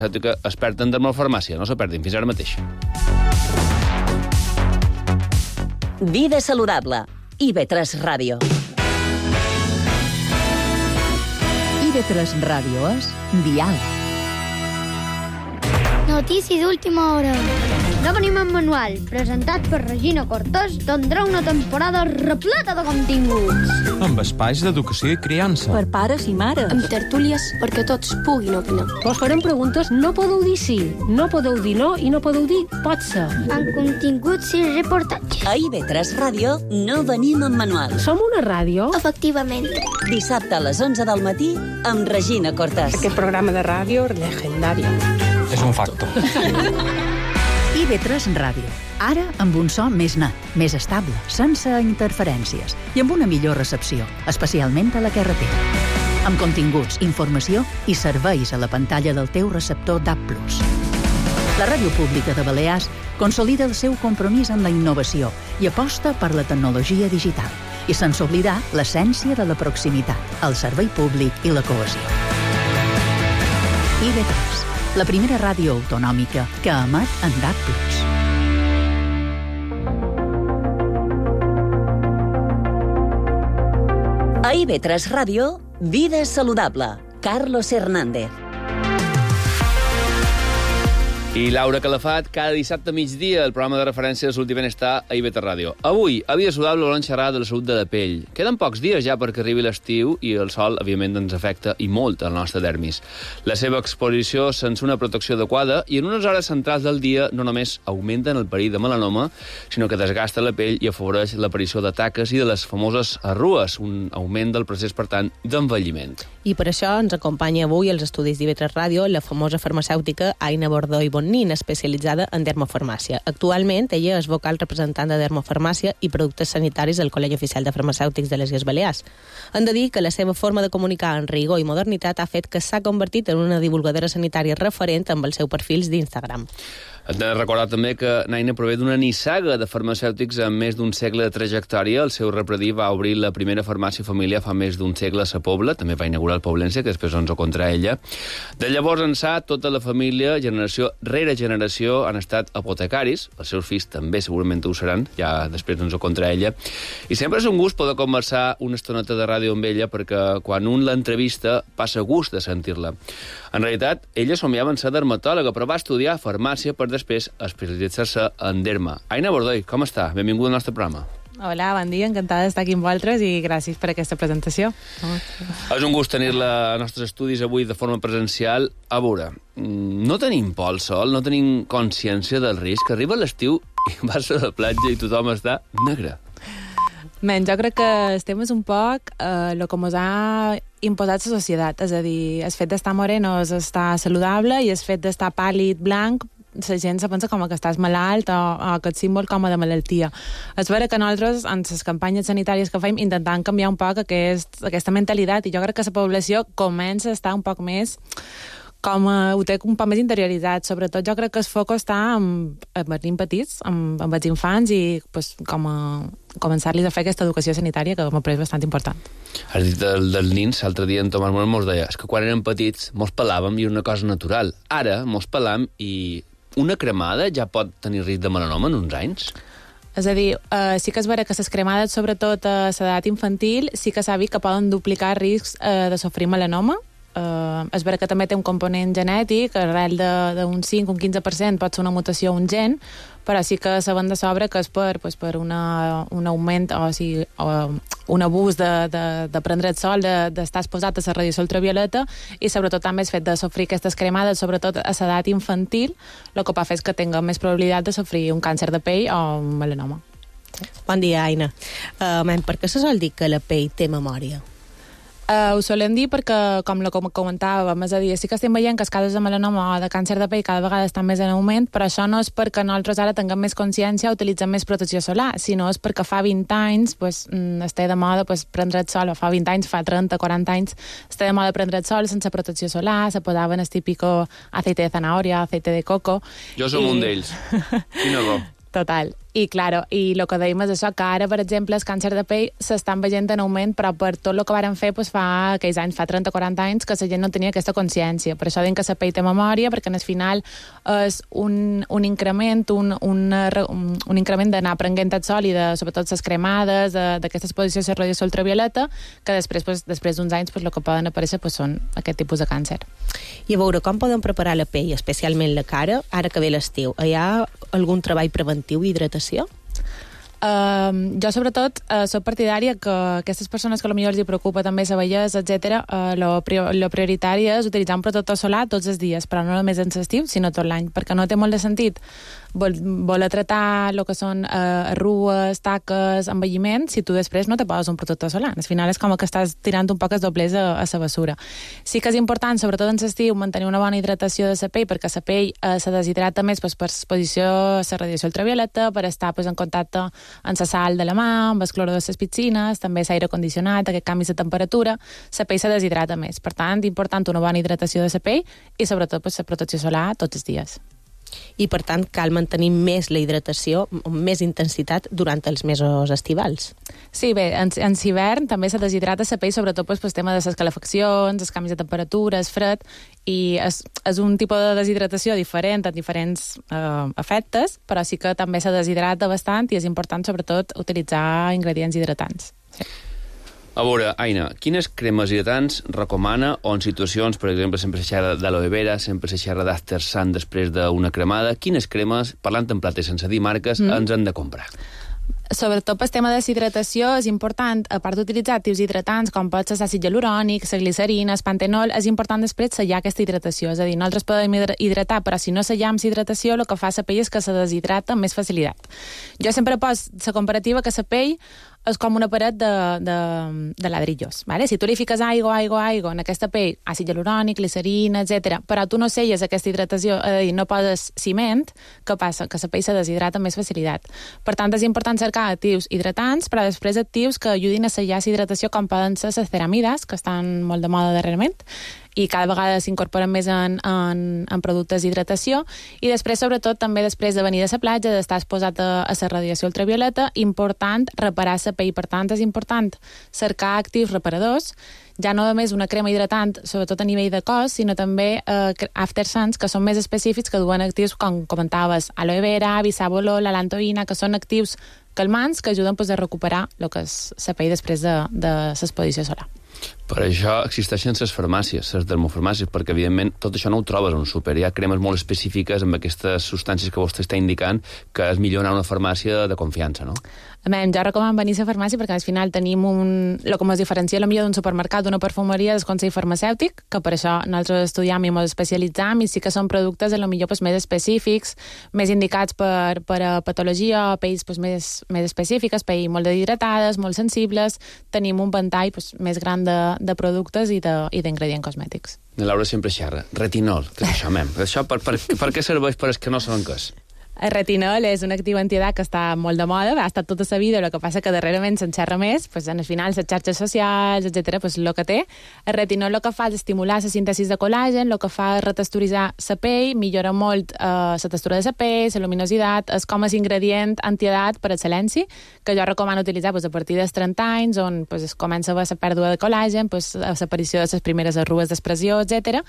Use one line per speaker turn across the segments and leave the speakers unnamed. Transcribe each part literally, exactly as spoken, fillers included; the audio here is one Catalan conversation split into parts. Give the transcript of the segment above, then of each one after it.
experta en dermofarmàcia. No se perdin, fins ara mateix.
Vida saludable. I ve tres Ràdio.
I ve tres Ràdio és diàleg.
Notícia d'última hora. No venim en manual, presentat per Regina Cortés, tindrà una temporada repleta de continguts.
Amb espais d'educació i criança.
Per pares i mares.
Amb tertúlies perquè tots puguin opinar.
Vos farem preguntes, no podeu dir sí, no podeu dir no i no podeu dir pot ser.
Amb continguts i reportatges.
A I ve tres Ràdio no venim en manual.
Som una ràdio.
Efectivament.
Dissabte a les onze del matí amb Regina Cortés.
Aquest programa de ràdio legendari.
És un facto.
I ve tres Ràdio. Ara amb un so més net, més estable, sense interferències i amb una millor recepció, especialment a la carretera. Amb continguts, informació i serveis a la pantalla del teu receptor D A B plus. La Ràdio Pública de Balears consolida el seu compromís amb la innovació i aposta per la tecnologia digital i sense oblidar l'essència de la proximitat, el servei públic i la cohesió. I ve tres, la primera ràdio autonòmica que emet en D A B plus.
A I ve tres Ràdio, Vida saludable. Carlos Hernández.
I Laura Calafat, cada dissabte a migdia, el programa de referència de Salut i Benestar a I ve tres Ràdio. Avui, a Vida Saludable, volem xerrar de la salut de la pell. Queden pocs dies ja perquè arribi l'estiu i el sol, òbviament, ens afecta i molt el nostre dermis. La seva exposició sense una protecció adequada i en unes hores centrals del dia no només augmenten el perill de melanoma, sinó que desgasta la pell i afavoreix l'aparició de taques i de les famoses arrues, un augment del procés, per tant, d'envelliment.
I per això ens acompanya avui als estudis d'I ve tres Ràdio la famosa farmacèutica Aina Bordó i Bonnin, especialitzada en dermofarmàcia. Actualment, ella és vocal representant de dermofarmàcia i productes sanitaris del Col·legi Oficial de Farmacèutics de les Illes Balears. Hem de dir que la seva forma de comunicar en rigor i modernitat ha fet que s'ha convertit en una divulgadora sanitària referent amb els seus perfils d'Instagram.
Hem de recordar també que Naina prové d'una nissaga de farmacèutics amb més d'un segle de trajectòria. El seu repredí va obrir la primera farmàcia familiar fa més d'un segle a Sa Pobla, també va inaugurar el Poblense, que després ens ho contra ella. De llavors ençà, tota la família, generació rere generació, han estat apotecaris, els seus fills també segurament ho seran, ja després ens ho contra ella, i sempre és un gust poder conversar una estoneta de ràdio amb ella, perquè quan un l'entrevista passa gust de sentir-la. En realitat, ella somiava en ser dermatòloga, però va estudiar farmàcia per després especialitzar-se en derma. Aina Bordó, com està? Benvinguda al nostre programa.
Hola, bon dia, encantada d'estar aquí amb vosaltres i gràcies per aquesta presentació.
És un gust tenir-la als nostres estudis avui de forma presencial. A veure, no tenim por al sol, no tenim consciència del risc. Arriba l'estiu i vas a la platja i tothom està negre.
Men, jo crec que estem un poc eh, el que ens ha imposat la societat, és a dir, el fet d'estar moreno és estar saludable i el fet d'estar pàl·lid, blanc, la gent se pensa com que estàs malalt o, o aquest símbol com a de malaltia. És vera que nosaltres, en les campanyes sanitàries que fem, intentant canviar un poc aquest, aquesta mentalitat, i jo crec que la població comença a estar un poc més com uh, ho té un poc més interioritzat. Sobretot jo crec que el foc està amb, amb els nens petits, amb, amb els infants, i pues, com a començar-los a fer aquesta educació sanitària, que m'ha pareix bastant important.
Has dit del, dels nens, l'altre dia en Tomàs Moreno mos deia, és que quan érem petits mos pelàvem i era una cosa natural. Ara mos pelam i una cremada ja pot tenir risc de melanoma en uns anys?
És a dir, uh, sí que és vera que les cremades, sobretot a l'edat infantil, sí que s'ha vist que poden duplicar riscs uh, de sofrir melanoma. Uh, és vera que també té un component genètic, arrel d'un cinc o un quinze per cent pot ser una mutació, un gen, però sí que sabem de sobre que és per, pues, per una, un augment o, o sigui, o un abús de, de, de prendre el sol, d'estar de, exposat a la radiació ultravioleta, i sobretot també el fet de sofrir aquestes cremades, sobretot a l'edat infantil, el que pot fer és que tinga més probabilitat de sofrir un càncer de pell o un melanoma.
Sí. Bon dia, Aina. Uh, man, per què se sol dir que la pell té memòria?
Uh, ho solem dir perquè, com la com comentàvem, és a dir, sí que estem veient que els casos de melanoma o de càncer de pell cada vegada estan més en augment, però això no és perquè nosaltres ara tinguem més consciència o utilitzem més protecció solar, sinó és perquè fa vint anys pues, està de moda pues, prendre el sol, o fa vint anys, fa trenta, quaranta anys, està de moda prendre el sol sense protecció solar, se posaven el típico aceite de zanahoria, aceite de coco...
Jo som I... un d'ells. Quina bo.
Total. I, claro, i el que dèiem és això, que ara, per exemple, el càncer de pell s'estan veient en augment, però per tot el que varen fer pues, fa aquells anys, fa trenta o quaranta anys, que la gent no tenia aquesta consciència. Per això dic que la pell té memòria, perquè al final és un, un increment, un, un, un, un increment d'anar prenent tot sol i de, sobretot, les cremades, d'aquesta exposició a la radiació ultravioleta, que després, pues, després d'uns anys, pues, el que poden aparèixer pues, són aquest tipus de càncer.
I a veure, com podem preparar la pell, especialment la cara, ara que ve l'estiu? Hi ha algun treball preventiu d'hidratació?
Uh, jo, sobretot, uh, soc partidària que aquestes persones que potser els hi preocupa també la bellesa, etcètera, uh, lo, prior, lo prioritari és utilitzar un protector solar tots els dies, però no només en l'estiu, sinó tot l'any, perquè no té molt de sentit vol, voler tratar el que són uh, arrugues, taques, envelliment, si tu després no te poses un protector solar. Al final és com que estàs tirant un poc els doblers a, a la bessura. Sí que és important, sobretot en l'estiu, mantenir una bona hidratació de la pell, perquè la pell uh, se deshidrata més pues, per exposició a la radiació ultravioleta, per estar pues, en contacte amb la sal de la mà, amb el cloro de les piscines, també l'aire condicionat, aquest canvi de temperatura, la pell se deshidrata més. Per tant, important una bona hidratació de la pell i sobretot pues, la protecció solar tots els dies.
I, per tant, cal mantenir més la hidratació, amb més intensitat durant els mesos estivals.
Sí, bé, en, en hivern també se deshidrata la pell, sobretot pues, pel tema de les calefaccions, els canvis de temperatura, el fred, i és, és un tipus de deshidratació diferent, amb diferents eh, efectes, però sí que també se deshidrata bastant i és important, sobretot, utilitzar ingredients hidratants. Sí.
A veure, Aina, quines cremes hidratants recomana o en situacions, per exemple, sempre se xerra d'aloe vera, sempre se xerra d'After Sun després d'una cremada, quines cremes, parlant en plata i sense dir marques, mm. ens han de comprar?
Sobretot pel tema de deshidratació és important, a part d'utilitzar actius hidratants com pot ser l'àcid hialurònic, la glicerina, el pantenol, és important després sellar aquesta hidratació. És a dir, nosaltres podem hidratar, però si no sellam la hidratació, el que fa la pell és que se deshidrata amb més facilitat. Jo sempre poso la comparativa que la pell és com una paret de, de, de ladrillos. Vale? Si tu li fiques aigua, aigua, aigua en aquesta pell, àcid hialurònic, glicerina, etcètera, però tu no selles aquesta hidratació, és a dir, no poses ciment, què passa? Que la pell se deshidrata amb més facilitat. Per tant, és important cercar actius hidratants, però després actius que ajudin a sellar la hidratació, com poden ser les ceramides, que estan molt de moda darrerament, i cada vegada s'incorporen més en, en, en productes d'hidratació, i després, sobretot, també després de venir de la platja, d'estar exposat a, a la radiació ultravioleta, important reparar la pell. Per tant, és important cercar actius reparadors, ja no només una crema hidratant, sobretot a nivell de cos, sinó també eh, After Suns, que són més específics, que duen actius, com comentaves, aloe vera, bisabolol, l'alantoïna, que són actius calmants que ajuden pues, a recuperar el que és la pell després de, de l'exposició solar.
Per això existeixen les farmàcies, les dermofarmàcies, perquè, evidentment, tot això no ho trobes a un súper. Hi ha cremes molt específiques amb aquestes substàncies que vostè està indicant que és millor anar a una farmàcia de confiança, no?
A més, jo recomano venir a la farmàcia perquè al final tenim un... el que ens diferencia la millor d'un supermercat, d'una perfumeria, del consell farmacèutic, que per això nosaltres estudiem i ens especialitzam, i sí que són productes a lo millor pues, més específics, més indicats per, per a patologia, pells pues, més, més específiques, pells molt deshidratades, molt sensibles. Tenim un ventall pues, més gran de, de productes i d'ingredients cosmètics.
La Laura sempre xerra. Retinol, què és això, mem? Això per, per, per què serveix per als que no saben què és?
El retinol és un actiu antiedat que està molt de moda, ha estat tota la vida, el que passa que darrerament se'n xerra més, pues, al final les xarxes socials, etcètera, pues, el que té. El retinol el que fa és estimular la síntesi de col·làgen, el que fa és retexturitzar la pell, millora molt eh, la textura de la pell, la luminositat, és com a ingredient antiedat per excel·lenci, que jo recomano utilitzar pues, a partir dels trenta anys, on pues, es comença a veure la pèrdua de col·làgen, pues, l'aparició de les primeres arrugues d'expressió, etcètera,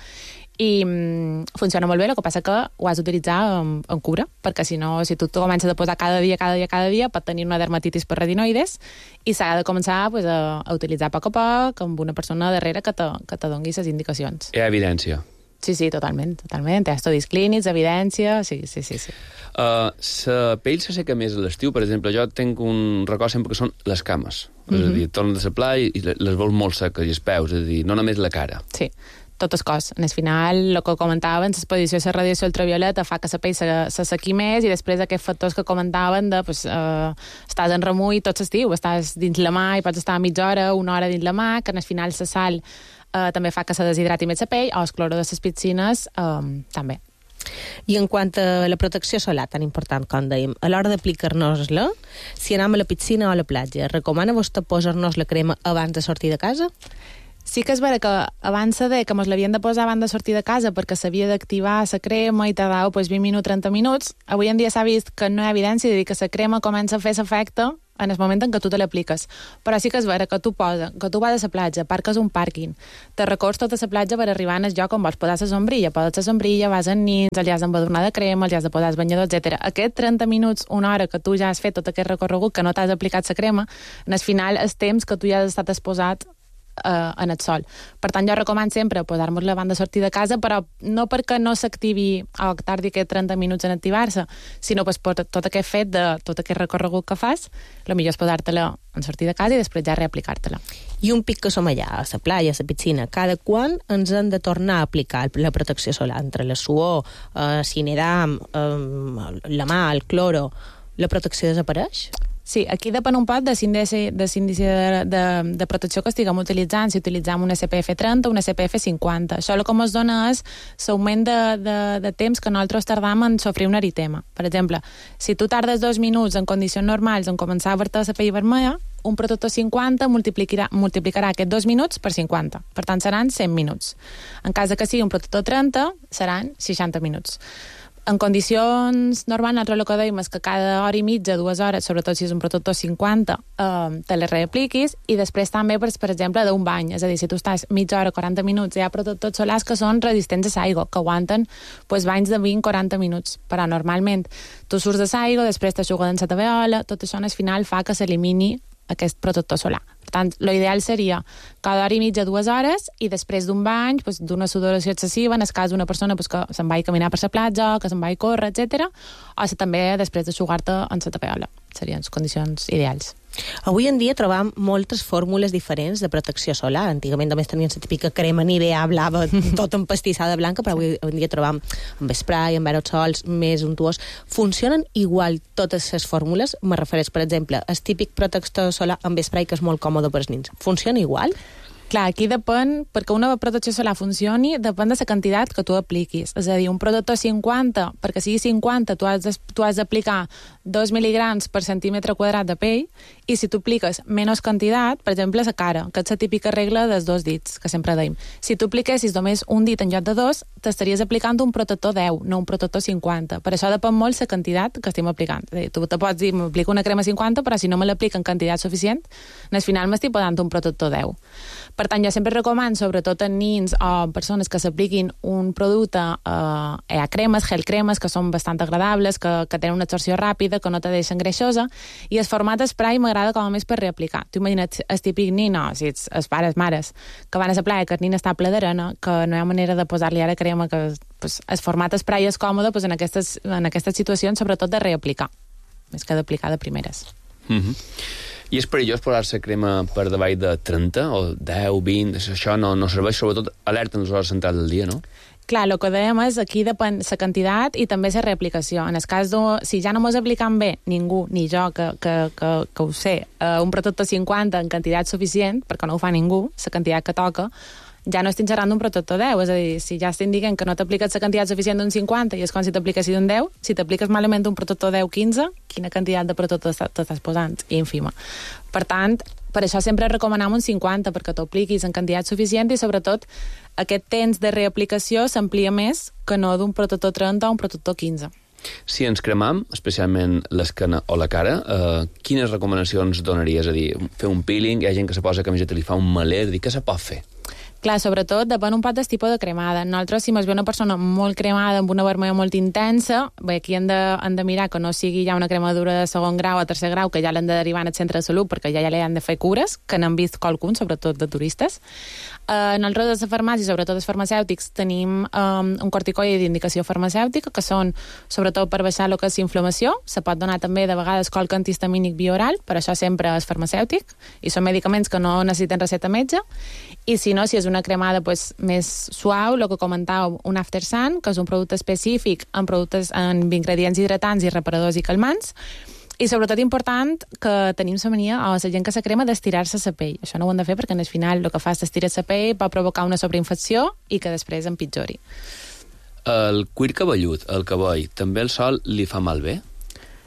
i mm, funciona molt bé, el que passa que ho has d'utilitzar en, en cura, perquè si no, si tu t'ho comences a posar cada dia, cada dia, cada dia, pot tenir una dermatitis per retinoides i s'ha de començar pues, a, a utilitzar a poc a poc amb una persona darrere que te, que te doni les indicacions.
Hi ha evidència.
Sí, sí, totalment, totalment. Hi ha estudis clínics, evidència, sí, sí, sí. sí.
Uh, la pell se seca més a l'estiu, per exemple, jo tinc un record sempre que són les cames. Mm-hmm. És a dir, tornes de la playa i les veus molt seques, i els peus, és a dir, no només la cara.
Sí, tot el cos. En el final, el que comentaven, l'exposició a la radiació ultravioleta fa que la pell se, se sequi més, i després aquests factors que comentaven de, pues, eh, estàs en remull tot l'estiu, estàs dins la mà i pots estar mitja hora, una hora dins la mà, que en el final la sal eh, també fa que se deshidrati més la pell, o el cloro de les piscines eh, també.
I en quant a la protecció solar, tan important com dèiem, a l'hora d'aplicar-nos-la, si anem a la piscina o a la platja, recomana vostè posar-nos la crema abans de sortir de casa?
Sí que és vera que abans de que mos l'havien de posar abans de sortir de casa perquè s'havia d'activar la crema i tardava pues, vint minuts, trenta minuts, avui en dia s'ha vist que no hi ha evidència de dir que la crema comença a fer l'efecte en el moment en què tu te l'apliques. Però sí que és vera que tu posa, que tu vas a la platja, parques un pàrquing, te records tota la platja per arribar al lloc on vols posar la sombrilla, poses la sombrilla, vas en nins, els has d'embadurnar de crema, els has de posar el banyador, etcètera. Aquest trenta minuts, una hora que tu ja has fet tot aquest recorregut, que no t'has aplicat la crema, en el final és temps que tu ja has estat exposat Uh, en el sol. Per tant, jo recomano sempre posar-nos la banda de sortir de casa, però no perquè no s'activi o tardi aquests trenta minuts en activar-se, sinó pues, per tot aquest fet de tot aquest recorregut que fas, el millor és posar-te-la en sortir de casa i després ja reaplicar-te-la.
I un pic que som allà, a la playa, a la piscina, cada quan ens hem de tornar a aplicar la protecció solar? Entre la suor, eh, cinedam, eh, la mà, el cloro, la protecció desapareix?
Sí, aquí depèn un poc de l'índice de, de, de, de protecció que estiguem utilitzant, si utilitzem un S P F trenta o un S P F cinquanta. Això el que ens dona és l'augment de, de, de temps que nosaltres tardam en sofrir un eritema. Per exemple, si tu tardes dos minuts en condicions normals en començar a vertir la pell vermella, un protector cinquanta multiplicarà, multiplicarà aquests dos minuts per cinquanta. Per tant, seran cent minuts. En cas que sigui un protector trenta, seran seixanta minuts. En condicions normals, nosaltres el que dèiem és que cada hora i mitja, dues hores, sobretot si és un protector cinquanta, eh, te les reapliquis, i després també, per, per exemple, d'un bany. És a dir, si tu estàs mitja hora, quaranta minuts, hi ha protectors solars que són resistents a l'aigua, que aguanten pues, banys de vint a quaranta minuts. Però normalment tu surts de l'aigua, després t'aixuguen en la taveola, tot això al final fa que s'elimini aquest protector solar. Per tant, l'ideal seria cada hora i mitja, dues hores, i després d'un bany, pues, d'una sudoració excessiva, en el cas d'una persona pues, que se'n va a caminar per la platja, que se'n va a córrer, etcètera, o també després d'aixugar-te en la tapeola. Serien les condicions ideals.
Avui en dia trobam moltes fórmules diferents de protecció solar. Antigament només tenien la típica crema Nivea blava, tot empastissada blanca, però avui en dia trobam amb spray, amb aerosols, més untuós. Funcionen igual totes les fórmules? Me refereix, per exemple, el típic protector solar amb spray, que és molt còmode per als nins. Funciona igual?
Clar, aquí depèn, perquè una protecció solar funcioni, depèn de la quantitat que tu apliquis. És a dir, un protector cinquanta, perquè sigui cinquanta, tu has, tu has d'aplicar dos mil·ligrams per centímetre quadrat de pell, i si tu apliques menys quantitat, per exemple, la cara, que és la típica regla dels dos dits, que sempre deim. Si tu apliquessis només un dit en lloc de dos, t'estaries aplicant un protector deu, no un protector cinquanta. Per això depèn molt la quantitat que estem aplicant. És a dir, tu te pots dir, m'aplico una crema cinquanta, però si no me l'aplica en quantitat suficient, al final m'estic posant un protector deu. Per tant, jo sempre recomano, sobretot en nins o persones que s'apliquin un producte, eh, hi ha cremes, gel cremes, que són bastant agradables, que, que tenen una absorció ràpida, que no te deixen greixosa, i el format spray m'agrada com a més per reaplicar. Tu imagina't el típic nin, o si ets els pares, mares, que van a la playa, que el nin està ple d'arena, que no hi ha manera de posar-li ara crema, que pues, el format spray és còmode pues, en, aquestes, en aquestes situacions, sobretot de reaplicar, més que d'aplicar de primeres.
Mhm. I és perillós posar-se crema per davall de trenta o deu, vint, això no, no serveix, sobretot alerta en les hores centrals del dia, no?
Clar, el que dèiem és aquí depèn la quantitat i també la reaplicació. En el cas de, si ja no mos aplicam bé, ningú, ni jo, que, que, que, que ho sé, eh, un protector cinquanta en quantitat suficient, perquè no ho fa ningú, la quantitat que toca, ja no estic xerrant d'un protector deu, és a dir, si ja estic dient que no t'apliques la quantitat suficient d'un cinquanta i és com si t'apliquessis d'un deu, si t'apliques malament un protector deu quinze, quina quantitat de protector t'estàs posant? Ínfima. Per tant, per això sempre recomanem un cinquanta, perquè t'ho apliquis en quantitat suficient i sobretot aquest temps de reaplicació s'amplia més que no d'un protector trenta o un protector quinze.
Si ens cremam, especialment l'esquena o la cara, eh, quines recomanacions donaries? És a dir, fer un peeling, hi ha gent que se posa camiseta i li fa un meler, dir, què se pot fer?
Clar, sobretot depèn un poc del tipus de cremada. Nosaltres, si ens ve una persona molt cremada, amb una vermella molt intensa, bé, aquí hem de, hem de mirar que no sigui ja una cremadura de segon grau o tercer grau, que ja l'han de derivar al centre de salut, perquè ja, ja li han de fer cures, que n'han vist qualcun, sobretot de turistes. Eh, nosaltres a la farmàcia, sobretot els farmacèutics, tenim um, un corticoide d'indicació farmacèutica, que són sobretot per baixar el que és inflamació. Se pot donar també de vegades colc antihistamínic bioral, per això sempre és farmacèutic, i són medicaments que no necessiten recepta metge. I si no, si és una cremada pues, més suau, el que comentàveu, un After Sun, que és un producte específic amb productes amb ingredients hidratants i reparadors i calmants, i sobretot important que tenim la mania, o la gent que se crema, d'estirar-se la pell. Això no ho hem de fer perquè al final el que fa és estirar la pell, pot provocar una sobreinfecció i que després empitjori.
El cuir cabellut, el cabell, també el sol li fa malbé?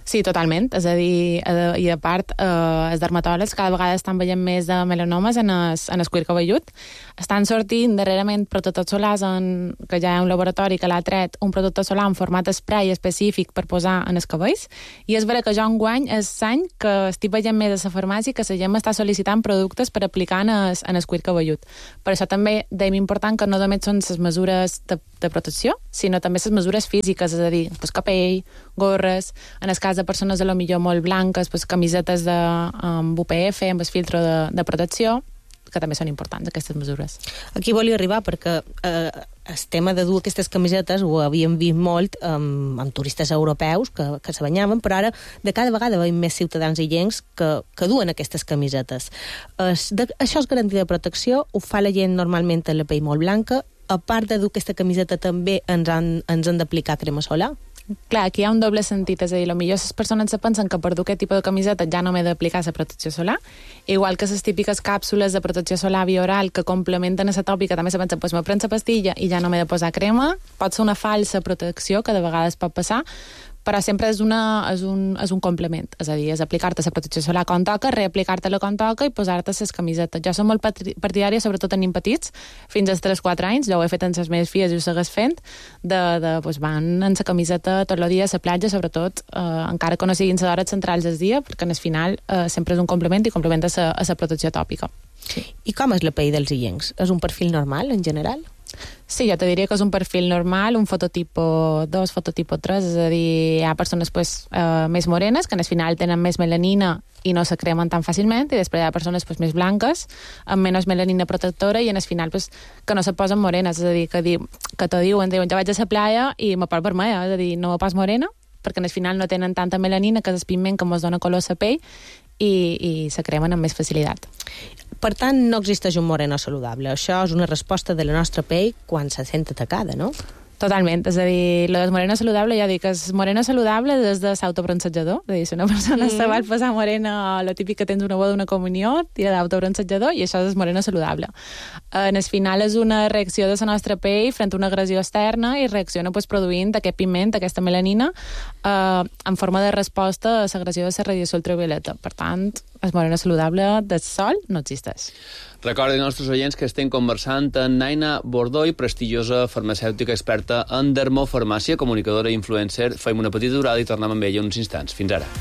Sí, totalment. És a dir, eh, i a part, eh, els dermatòlegs cada vegada estan veient més de melanomes en el, en el cuir cabellut. Estan sortint darrerament protectors solars, en, que ja hi ha un laboratori que l'ha tret, un protector solar en format spray específic per posar en els cabells. I és vera que jo enguany és l'any que estic veient més a la farmàcia que la gent m'està sol·licitant productes per aplicar en el, en el cuir cabellut. Per això també deim important que no només són les mesures de, de protecció, sinó també les mesures físiques, és a dir, pues, capell, gorres, en el cas de persones a lo millor molt blanques, pues, camisetes de, amb U P F, amb el filtro de, de protecció, que també són importants, aquestes mesures.
Aquí volia arribar perquè eh, el tema de dur aquestes camisetes ho havíem vist molt amb, amb turistes europeus que, que se banyaven, però ara de cada vegada veiem més ciutadans illencs que, que duen aquestes camisetes. Es, de, això és garantia de protecció, ho fa la gent normalment amb la pell molt blanca. A part de dur aquesta camiseta també ens han, ens han d'aplicar crema solar?
Clar, aquí hi ha un doble sentit, és a dir, potser les persones se pensen que per dur aquest tipus de camiseta ja no m'he d'aplicar la protecció solar, igual que les típiques càpsules de protecció solar bioral que complementen la tòpica, també se pensa, doncs me pren la pastilla i ja no m'he de posar crema, pot ser una falsa protecció que de vegades pot passar, però sempre és, una, és, un, és un complement, és a dir, és aplicar-te la protecció solar quan toca, reaplicar-te-la quan toca i posar-te les camisetes. Jo som molt partidària, sobretot en nen petits, fins als tres quatre anys, jo ho he fet amb les meves filles i ho segueix fent, de, de pues, van en la camiseta tot el dia a la platja, sobretot, eh, encara que no siguin les hores centrals del dia, perquè en el final eh, sempre és un complement i complementa la protecció tòpica.
Sí. I com és la pell dels illencs? És un perfil normal, en general?
Sí, jo te diria que és un perfil normal, un fototipo dos, fototipo tres, és a dir, hi ha persones pues, eh, més morenes, que en el final tenen més melanina i no se cremen tan fàcilment, i després hi ha persones pues, més blanques, amb menys melanina protectora, i en el final pues, que no se posen morenes, és a dir, que, di, que te diuen, diuen, jo vaig a la playa i me poso vermella, és a dir, no me pas morena, perquè en el final no tenen tanta melanina, que és el pigment que ens dona color a la pell, i, i se cremen amb més facilitat.
Per tant, no existeix un moreno saludable. Això és una resposta de la nostra pell quan se sent atacada, no?
Totalment, és a dir, lo del moreno saludable, ja dic, és moreno saludable des de l'autobronzatjador, és a dir, si una persona mm. se va posar morena, lo típic que tens una boda, una comunió, tira d'autobronzatjador i això és moreno saludable. En el final és una reacció de la nostra pell front a una agressió externa i reacciona pues, produint aquest pigment, aquesta melanina, eh, en forma de resposta a l'agressió de la radiació ultravioleta. Per tant, el moreno saludable del sol no existeix.
Recordin als nostres oients que estem conversant amb Aina Bordoi, prestigiosa farmacèutica experta en dermofarmàcia, comunicadora i influencer. Fem una petita durada i tornem amb ella uns instants. Fins ara.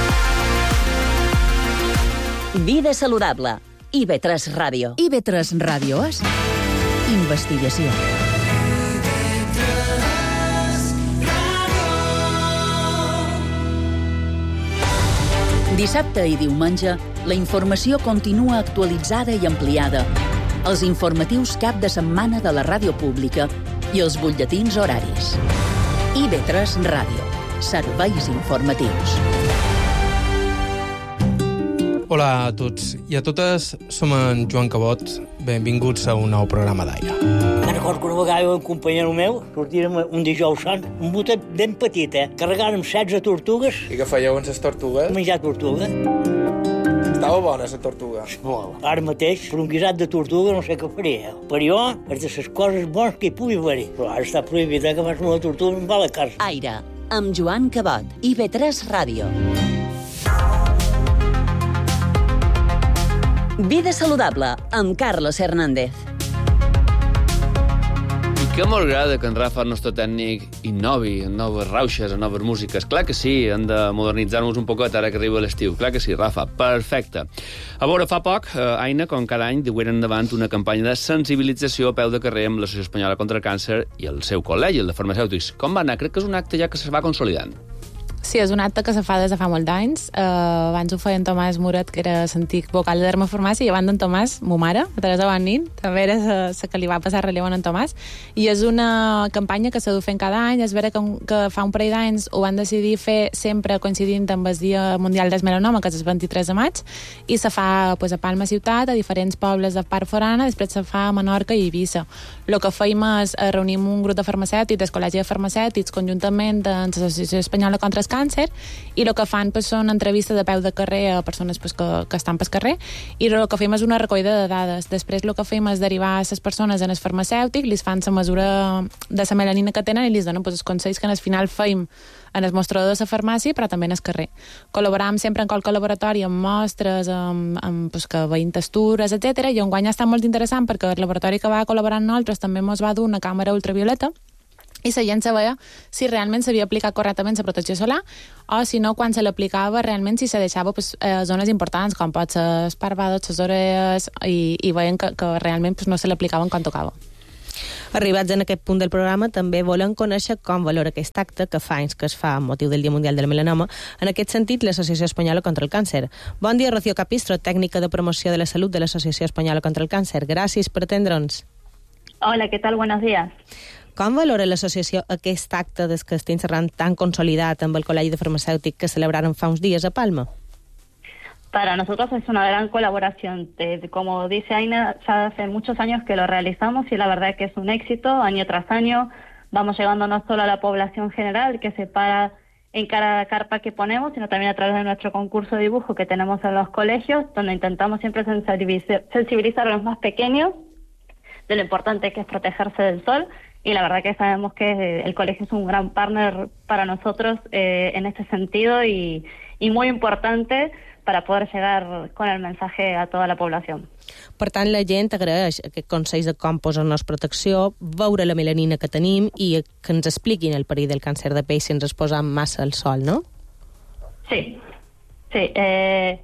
Vida saludable. I ve tres Ràdio.
I ve tres Ràdio és investigació. Dissabte i diumenge, la informació continua actualitzada i ampliada. Els informatius cap de setmana de la ràdio pública i els butlletins horaris. I ve tres Ràdio. Serveis informatius.
Hola a tots i a totes, som en Joan Cabot. Benvinguts a un nou programa d'Aire.
Me'n recordo que una vegada un companyero meu sortirem un dijous sant, un botet ben petit, eh? Carregàrem setze tortugues.
I què fèieu amb les tortugues?
Menjar tortuga.
Estava bona, la tortuga.
Molt. Ara mateix, per un guisat de tortuga no sé què faria. Per jo, és de les coses bones que hi pugui haver-hi. Però ara està prohibit, eh, que fas una tortuga i em va a la casa.
Aire, amb Joan Cabot. I ve tres Ràdio. Vida saludable, amb Carlos Hernández.
I que m'agrada que en Rafa, el nostre tècnic, innovi en noves rauxes, en noves músiques. Clar que sí, hem de modernitzar-nos un poquet ara que arriba l'estiu. Clar que sí, Rafa, perfecte. A veure, fa poc, eh, Aina, com cada any, dugueren endavant una campanya de sensibilització a peu de carrer amb l'Associació Espanyola contra el Càncer i el seu col·legi, el de farmacèutics. Com va anar? Crec que és un acte ja que se va consolidant.
Sí, és un acte que se fa des de fa molt d'anys. Uh, abans ho feia en Tomàs Muret, que era l'antic vocal de dermofarmàcia, i abans d'en Tomàs, mo mare, Teresa Bonin, també era la que li va passar relleu en Tomàs. I és una campanya que s'ha dut fent cada any. És vera que, que fa un parell d'anys ho van decidir fer sempre coincidint amb el Dia Mundial del Melanoma, que és el vint-i-tres de maig, i se fa pues, a Palma ciutat, a diferents pobles de part forana, després se fa a Menorca i Eivissa. El que feim és reunir un grup de farmacèutics, del Col·legi de Farmacèutics, conjuntament amb l'Associació Espanyola contra el càncer, i el que fan pues, són entrevistes de peu de carrer a persones pues, que, que estan pel carrer, i el que fem és una recollida de dades. Després el que fem és derivar les persones en el farmacèutic, li fan la mesura de la melanina que tenen i li donen pues, els consells que al final fem en el mostrador de la farmàcia, però també en el carrer. Col·laboram sempre en qualque laboratori, amb mostres, amb, amb pues, que veiem textures, etcètera. I enguany ha estat molt interessant perquè el laboratori que va col·laborar amb nosaltres també ens va dur una càmera ultravioleta i la gent sabia si realment s'havia aplicat correctament la protecció solar o si no, quan se l'aplicava realment si se deixava pues, eh, zones importants com pot ser els pàrpados, les orelles i, i veien que, que realment pues, no se l'aplicaven quan tocava.
Arribats en aquest punt del programa, també volen conèixer com valora aquest acte que fa anys que es fa amb motiu del Dia Mundial del Melanoma. En aquest sentit, l'Associació Espanyola contra el Càncer. Bon dia, Rocío Capistro, tècnica de promoció de la salut de l'Associació Espanyola contra el Càncer. Gràcies per atendre'ns.
Hola, ¿qué tal? Buenos días.
Com valora l'associació aquest acte des que estem cerrant tan consolidat amb el Col·legi de Farmacèutic que celebraron fa uns dies a Palma?
Para nosotros es una gran colaboración. Eh, como dice Aina, ya hace muchos años que lo realizamos y la verdad que es un éxito. Año tras año vamos llegando no solo a la población general que se para en cada carpa que ponemos, sino también a través de nuestro concurso de dibujo que tenemos en los colegios, donde intentamos siempre sensibilizar, sensibilizar a los más pequeños de lo importante que es protegerse del sol. Y la verdad que sabemos que el colegio es un gran partner para nosotros eh, en este sentido y, y muy importante para poder llegar con el mensaje a toda la población.
Per tant, la gent agraeix aquests consells de com posar-nos protecció, veure la melanina que tenim i que ens expliquin el perill del càncer de pell si ens exposam massa al sol, ¿no?
Sí, sí. Eh,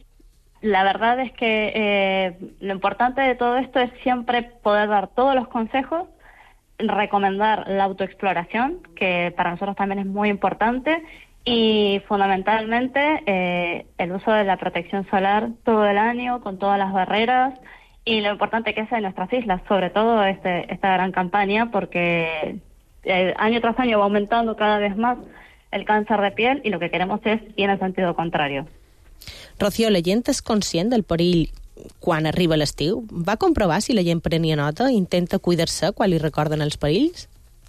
la verdad es que eh, lo importante de todo esto es siempre poder dar todos los consejos, recomendar la autoexploración, que para nosotros también es muy importante, y fundamentalmente eh, el uso de la protección solar todo el año, con todas las barreras, y lo importante que es en nuestras islas, sobre todo este, esta gran campaña, porque eh, año tras año va aumentando cada vez más el cáncer de piel, y lo que queremos es ir en el sentido contrario.
Rocío, la gent és conscient del perill quan arriba l'estiu? Va comprovar si la gent prenia nota, intenta cuidar-se quan li recorden els perills?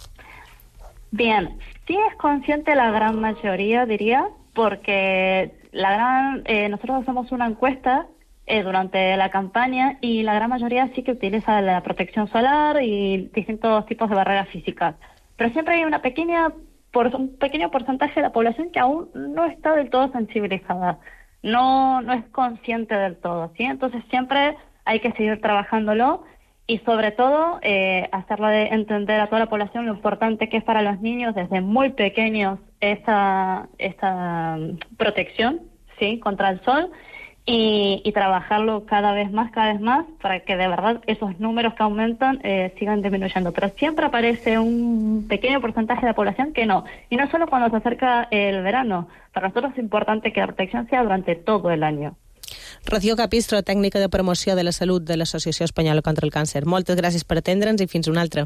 Bien, sí es consciente la gran mayoría, diría, porque la gran, eh, nosotros hacemos una encuesta eh, durante la campaña y la gran mayoría sí que utiliza la protección solar y distintos tipos de barreras físicas. Pero siempre hay una pequeña, por, un pequeño porcentaje de la población que aún no está del todo sensibilizada. No, no es consciente del todo, ¿sí? Entonces siempre hay que seguir trabajándolo y sobre todo eh, hacerlo de entender a toda la población lo importante que es para los niños desde muy pequeños esta, esta protección, ¿sí? Contra el sol y, y trabajarlo cada vez más, cada vez más para que de verdad esos números que aumentan eh, sigan disminuyendo. Pero siempre aparece un pequeño porcentaje de la población que no. Y no solo cuando se acerca el verano. Para nosotros es importante que la protección sea durante todo el año.
Rocío Capistro, tècnica de promoció de la salut de l'Associació Espanyola contra el Càncer. Moltes gràcies per atendre'ns i fins una altra.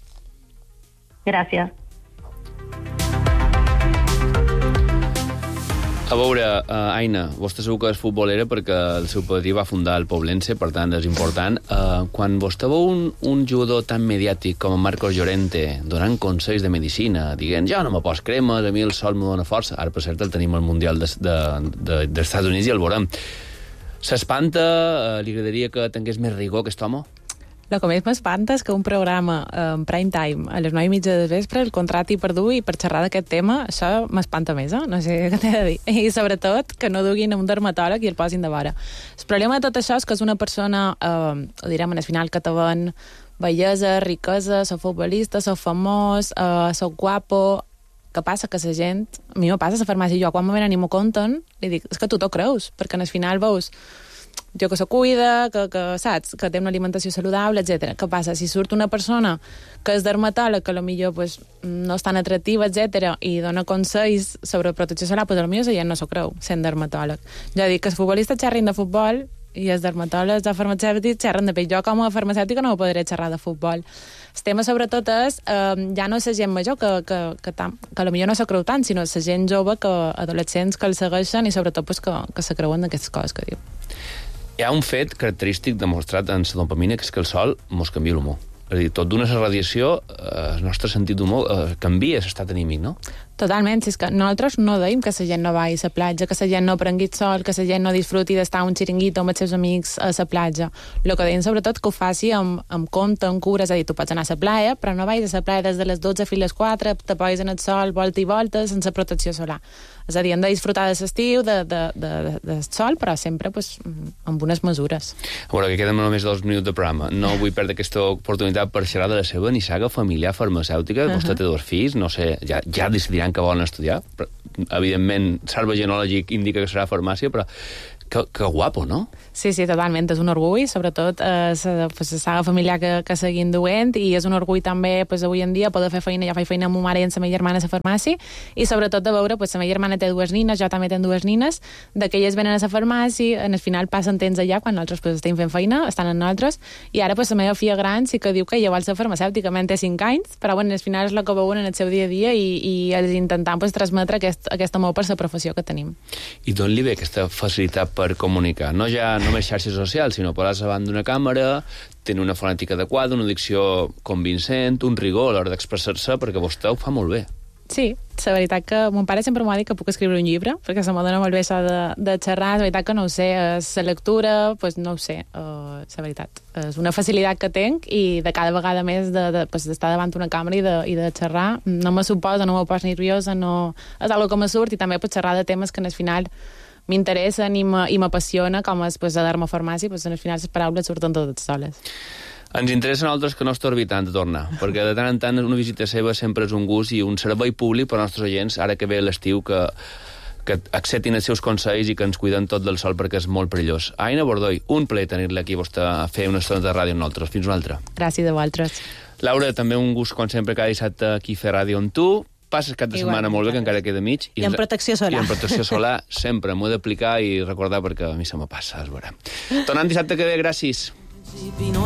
Gràcies.
A veure, uh, Aina, vostè segur que és futbolera perquè el seu padrí va fundar el Poblense, per tant és important. Uh, quan vostè veu un, un jugador tan mediàtic com Marcos Llorente donant consells de medicina, dient, jo no me pos cremes, a mi el sol me dona força, ara per cert el tenim al Mundial dels de, de, de, Estats Units i el veurem. S'espanta? Uh, li agradaria que tingués més rigor aquest home?
El que més m'espanta és que un programa en prime time, a les nou i mitja de vespre, el contrati per dur i per xerrar d'aquest tema, això m'espanta més, eh? No sé què t'he de dir. I sobretot que no duguin un dermatòleg i el posin de vora. El problema de tot això és que és una persona, eh, direm en el final, que te ven bellesa, riquesa, sou futbolista, sou famós, eh, sou guapo. Què passa? Que la gent... A mi me passa a la farmàcia, jo quan me venen i m'ho conten, li dic, és que tu t'ho creus, perquè en el final veus jo que se cuida, que, que saps, que té una alimentació saludable, etcètera. Què passa? Si surt una persona que és dermatòleg, que potser pues, no és tan atractiva, etcètera, i dona consells sobre protecció solar, pues, potser la gent no s'ho creu, sent dermatòleg. Jo dic que els futbolistes xerrin de futbol i els dermatòlegs de farmacèutics xerren de pell. Jo, com a farmacèutica, no podré xerrar de futbol. El tema, sobretot, és eh, ja no és la gent major que, que, que, que, que potser no s'ho creu tant, sinó la gent jove, que adolescents que el segueixen i, sobretot, pues, que, que se creuen d'aquestes coses que diu.
Hi ha un fet característic demostrat en la dopamina, que és que el sol mos canvia l'humor. És a dir, tot d'una radiació, eh, el nostre sentit d'humor eh, canvia l'estat anímic, no?
Totalment, si és que nosaltres no deim que la gent no vagi a la platja, que la gent no prengui sol, que la gent no disfruti d'estar un xiringuito amb els seus amics a la platja. El que deim sobretot que ho faci amb, amb compte, amb cura, és a dir, tu pots anar a la playa, però no vagis a la playa des de les dotze fins a les quatre, te posis en el sol, volta i volta, sense protecció solar. És a dir, hem de disfrutar de l'estiu, de, de, de, de, del sol, però sempre pues, amb unes mesures.
A veure, que queden només dos minuts de programa. No vull perdre aquesta oportunitat per xerrar de la seva nissaga familiar farmacèutica. Uh-huh. Vostè té dos fills, no sé, ja, ja decidiran que volen estudiar. Però, evidentment, l'arbre genològic indica que serà farmàcia, però que, que guapo, no?
Sí, sí, totalment. És un orgull, sobretot eh, la pues, saga familiar que, que seguim duent, i és un orgull també pues, avui en dia poder fer feina. Jo faig feina amb ma mare i amb la meva germana a la farmàcia, i sobretot de veure, pues, la meva germana té dues nines, jo també tenc dues nines, de que elles venen a la farmàcia, en el final passen temps allà, quan nosaltres pues, estem fent feina, estan amb nosaltres, i ara pues, la meva filla gran sí que diu que ella vol ser farmacèutica, té cinc anys, però bueno, al final és el que veuen en el seu dia a dia, i, i els intentam pues, transmetre aquest, aquest amor per la professió que tenim.
I d'on li ve aquesta facilitat per comunicar? No ja només xarxes socials, sinó posar-se davant d'una càmera, tenir una fonètica adequada, una dicció convincent, un rigor a l'hora d'expressar-se, perquè vostè ho fa molt bé.
Sí, la veritat que mon pare sempre m'ha dit que puc escriure un llibre, perquè se m'ha donat molt bé això de, de xerrar. La veritat que no ho sé, la lectura, pues no ho sé, uh, la veritat. És una facilitat que tenc, i de cada vegada més de, de, pues, d'estar davant d'una càmera i de, i de xerrar, no me suposa, no me poso nerviosa, no... és algo que me surt, i també pues, xerrar de temes que en el final m'interessen i m'apassiona, com és pues, a dermofarmàcia, pues, en el final les paraules surten totes soles.
Ens interessa a nosaltres que no estorbi tant de tornar, perquè de tant en tant una visita seva sempre és un gust i un servei públic per als nostres oients, ara que ve l'estiu, que, que acceptin els seus consells i que ens cuiden tot del sol, perquè és molt perillós. Aina Bordoi, un plaer tenir-la aquí a vostè a fer una estona de ràdio amb nosaltres. Fins una altra.
Gràcies a vosaltres.
Laura, també un gust, com sempre, cada dissabte aquí a fer ràdio amb tu. Passes cap de
Igual,
setmana molt bé, que encara queda mig.
I amb protecció solar.
I amb protecció solar, sempre. M'ho he d'aplicar i recordar, perquè a mi se me passa, es veurà. Tornant dissabte que ve, gràcies.